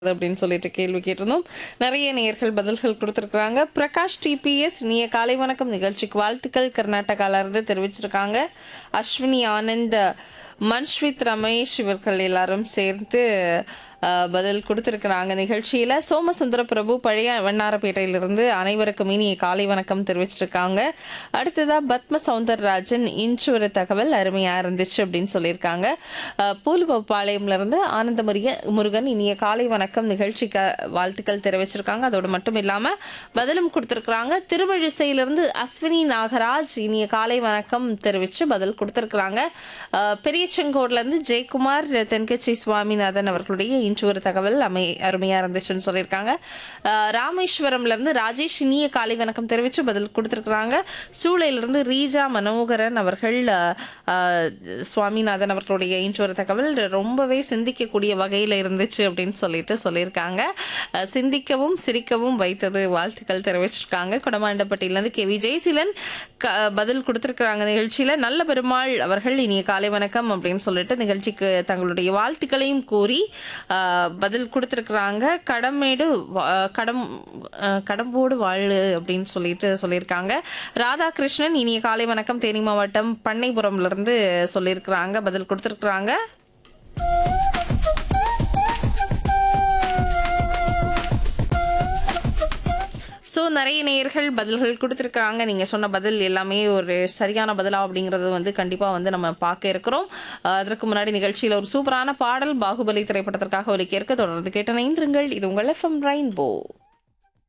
அப்படின்னு சொல்லிட்டு கேள்வி கேட்டிருந்தோம். நிறைய நேயர்கள் பதில்கள் கொடுத்துருக்காங்க. பிரகாஷ் டிபிஎஸ் இனிய காலை வணக்கம் நிகழ்ச்சிக்கு வாழ்த்துக்கள் கர்நாடகால இருந்து தெரிவிச்சிருக்காங்க. அஸ்வினி ஆனந்த், மன்ஸ்வித் ரமேஷ் இவர்கள் எல்லாரும் சேர்ந்து பதில் கொடுத்துருக்குறாங்க நிகழ்ச்சியில். சோமசுந்தர பிரபு பழைய வண்ணாரப்பேட்டையிலிருந்து அனைவருக்கும் இனிய காலை வணக்கம் தெரிவிச்சிருக்காங்க. அடுத்ததாக பத்ம சௌந்தரராஜன் இன்று ஒரு தகவல் அருமையாக இருந்துச்சு அப்படின்னு சொல்லியிருக்காங்க. பூலுவப்பாளையம்லேருந்து ஆனந்த முருகன் இனிய காலை வணக்கம் நிகழ்ச்சிக்கு வாழ்த்துக்கள் தெரிவிச்சிருக்காங்க. அதோடு மட்டும் இல்லாமல் பதிலும் கொடுத்துருக்குறாங்க. திருவழிசையிலிருந்து அஸ்வினி நாகராஜ் இனிய காலை வணக்கம் தெரிவித்து பதில் கொடுத்துருக்குறாங்க. பெரியச்செங்கோட்லேருந்து ஜெயக்குமார் தென்கட்சி சுவாமிநாதன் அவர்களுடைய இன்று ஒரு தகவல் அருமையா இருந்துச்சுன்னு சொல்லியிருக்காங்க. ராமேஸ்வரம்ல இருந்து ராஜேஷ் இனிய காலை வணக்கம் தெரிவிச்சு பதில் கொடுத்திருக்கிறாங்க. சூளையிலிருந்து ரீஜா மனோகரன் அவர்கள் சுவாமிநாதன் அவர்களுடைய இன்று ஒரு தகவல் ரொம்பவே சிந்திக்கக்கூடிய வகையில இருந்துச்சு அப்படின்னு சொல்லியிருக்காங்க. சிந்திக்கவும் சிரிக்கவும் வைத்தது வாழ்த்துக்கள் தெரிவிச்சிருக்காங்க. கொடமாண்டப்பட்டியிலிருந்து கே விஜயசீலன் பதில் கொடுத்திருக்கிறாங்க நிகழ்ச்சியில. நல்ல பெருமாள் அவர்கள் இனிய காலை வணக்கம் அப்படின்னு சொல்லிட்டு நிகழ்ச்சிக்கு தங்களுடைய வாழ்த்துக்களையும் கூறி பதில் கொடுத்துருக்குறாங்க. கடம்போடு வாழு அப்படின்னு சொல்லியிருக்காங்க. ராதாகிருஷ்ணன் இனிய காலை வணக்கம் தேனி மாவட்டம் பண்ணைபுரம்ல இருந்து சொல்லியிருக்கிறாங்க, பதில் கொடுத்துருக்குறாங்க. ஸோ நிறைய நேயர்கள் பதில்கள் கொடுத்துருக்காங்க. நீங்கள் சொன்ன பதில் எல்லாமே ஒரு சரியான பதிலா அப்படிங்கிறது கண்டிப்பாக நம்ம பார்க்க இருக்கிறோம். அதற்கு முன்னாடி நிகழ்ச்சியில் ஒரு சூப்பரான பாடல் பாகுபலி திரைப்படத்திற்காக ஒலிக்க இருக்க தொடர்ந்து கேட்ட இணைந்திருங்கள். இது உங்கள் எஃப்எம் ரெயின்போ.